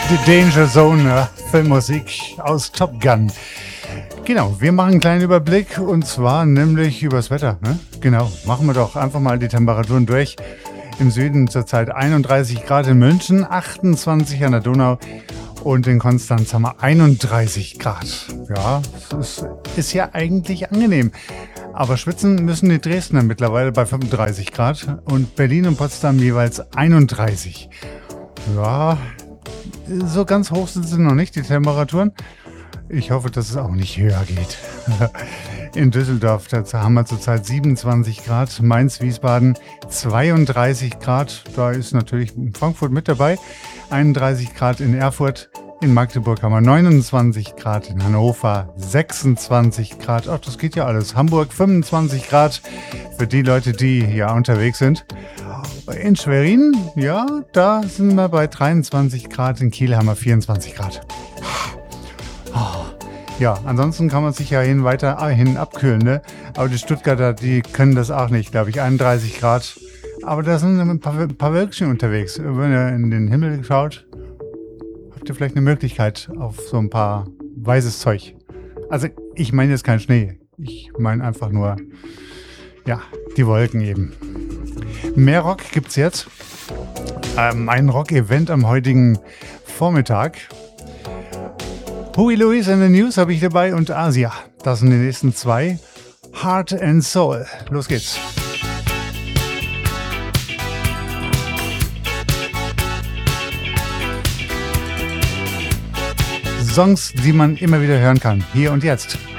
The Danger Zone, Filmmusik aus Top Gun. Genau, wir machen einen kleinen Überblick und zwar nämlich übers Wetter. Ne? Genau, machen wir doch einfach mal die Temperaturen durch. Im Süden zurzeit 31 Grad in München, 28 an der Donau und in Konstanz haben wir 31 Grad. Ja, das ist ja eigentlich angenehm. Aber schwitzen müssen die Dresdner mittlerweile bei 35 Grad und Berlin und Potsdam jeweils 31. Ja, so ganz hoch sind sie noch nicht, die Temperaturen. Ich hoffe, dass es auch nicht höher geht. In Düsseldorf, da haben wir zurzeit 27 Grad, Mainz, Wiesbaden 32 Grad, da ist natürlich Frankfurt mit dabei, 31 Grad in Erfurt, in Magdeburg haben wir 29 Grad, in Hannover 26 Grad, ach das geht ja alles, Hamburg 25 Grad für die Leute, die ja unterwegs sind. In Schwerin, ja, da sind wir bei 23 Grad, in Kiel haben wir 24 Grad. Ja, ansonsten kann man sich ja weiterhin abkühlen, ne? Aber die Stuttgarter, die können das auch nicht, glaube ich, 31 Grad. Aber da sind ein paar Wölkchen unterwegs. Wenn ihr in den Himmel schaut, habt ihr vielleicht eine Möglichkeit auf so ein paar weißes Zeug. Also ich meine jetzt kein Schnee, ich meine einfach nur, ja, die Wolken eben. Mehr Rock gibt's jetzt. Ein Rock-Event am heutigen Vormittag. Huey Lewis and the News habe ich dabei und Asia. Das sind die nächsten zwei. Heart and Soul. Los geht's. Songs, die man immer wieder hören kann. Hier und jetzt.